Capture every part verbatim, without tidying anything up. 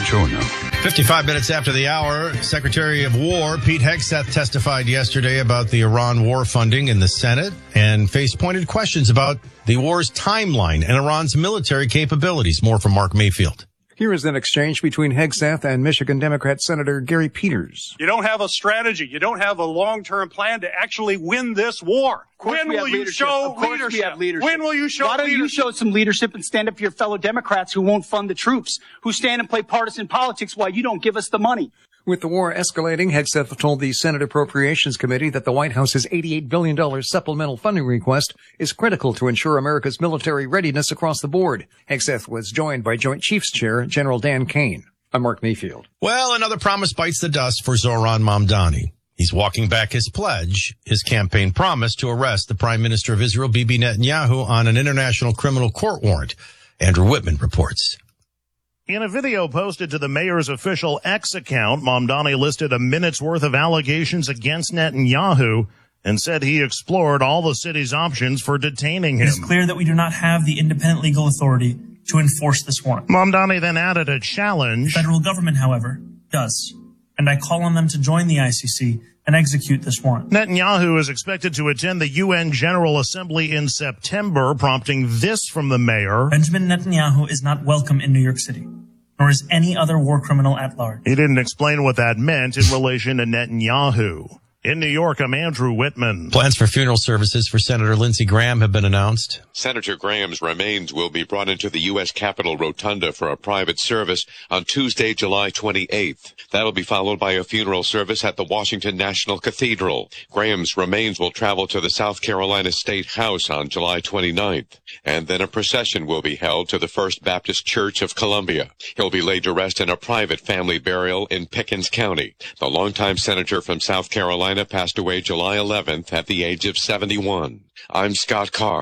Buongiorno. fifty-five minutes after the hour, Secretary of War Pete Hegseth testified yesterday about the Iran war funding in the Senate and faced pointed questions about the war's timeline and Iran's military capabilities. More from Mark Mayfield. Here is an exchange between Hegseth and Michigan Democrat Senator Gary Peters. You don't have a strategy. You don't have a long-term plan to actually win this war. When will you show leadership? leadership? When will you show Why don't leadership? you show some leadership and stand up to your fellow Democrats who won't fund the troops, who stand and play partisan politics while you don't give us the money? With the war escalating, Hegseth told the Senate Appropriations Committee that the White House's eighty-eight billion dollars supplemental funding request is critical to ensure America's military readiness across the board. Hegseth was joined by Joint Chiefs Chair General Dan Kane. I'm Mark Mayfield. Well, another promise bites the dust for Zohran Mamdani. He's walking back his pledge, his campaign promise to arrest the Prime Minister of Israel, Bibi Netanyahu, on an international criminal court warrant. Andrew Whitman reports. In a video posted to the mayor's official X account, Mamdani listed a minute's worth of allegations against Netanyahu and said he explored all the city's options for detaining him. It is clear that we do not have the independent legal authority to enforce this warrant. Mamdani then added a challenge. The federal government, however, does. And I call on them to join the I C C and execute this warrant. Netanyahu is expected to attend the U N General Assembly in September, prompting this from the mayor. Benjamin Netanyahu is not welcome in New York City, nor is any other war criminal at large. He didn't explain what that meant in relation to Netanyahu. In New York, I'm Andrew Whitman. Plans for funeral services for Senator Lindsey Graham have been announced. Senator Graham's remains will be brought into the U S Capitol Rotunda for a private service on Tuesday, July twenty-eighth. That'll be followed by a funeral service at the Washington National Cathedral. Graham's remains will travel to the South Carolina State House on July twenty-ninth. And then a procession will be held to the First Baptist Church of Columbia. He'll be laid to rest in a private family burial in Pickens County. The longtime senator from South Carolina passed away July eleventh at the age of seventy-one. I'm Scott Carr.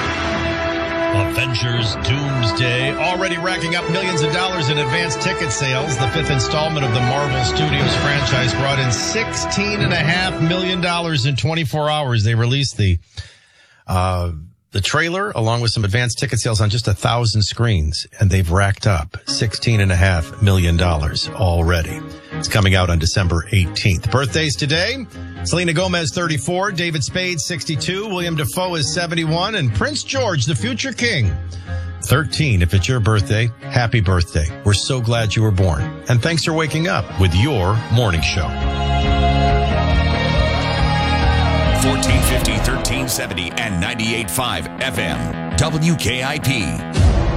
Avengers Doomsday already racking up millions of dollars in advance ticket sales. The fifth installment of the Marvel Studios franchise brought in sixteen point five million dollars in twenty-four hours. They released the uh the trailer along with some advanced ticket sales on just a thousand screens, and they've racked up sixteen point five million dollars already. It's coming out on December eighteenth. Birthdays today: Selena Gomez, thirty-four, David Spade, sixty-two, William Dafoe is seventy-one, and Prince George, the future king, thirteen. If it's your birthday, happy birthday. We're so glad you were born. And thanks for waking up with your morning show. fourteen fifty, thirteen seventy, and ninety-eight point five F M. W K I P.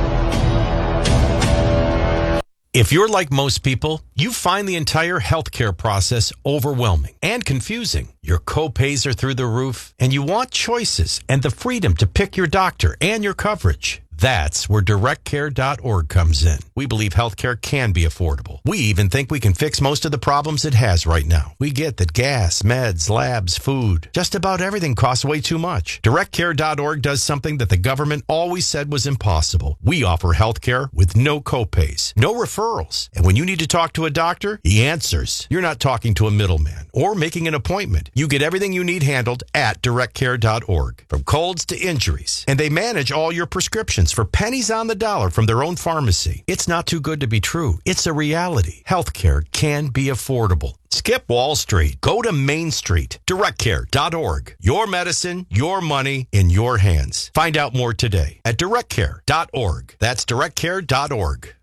If you're like most people, you find the entire healthcare process overwhelming and confusing. Your co-pays are through the roof, and you want choices and the freedom to pick your doctor and your coverage. That's where direct care dot org comes in. We believe healthcare can be affordable. We even think we can fix most of the problems it has right now. We get that gas, meds, labs, food, just about everything costs way too much. direct care dot org does something that the government always said was impossible. We offer healthcare with no copays, no referrals. And when you need to talk to a doctor, he answers. You're not talking to a middleman or making an appointment. You get everything you need handled at direct care dot org, from colds to injuries. And they manage all your prescriptions for pennies on the dollar from their own pharmacy. It's not too good to be true. It's a reality. Healthcare can be affordable. Skip Wall Street. Go to Main Street. direct care dot org. Your medicine, your money in your hands. Find out more today at direct care dot org. That's direct care dot org.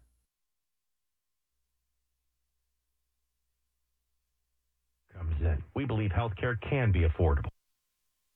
Comes in. We believe healthcare can be affordable.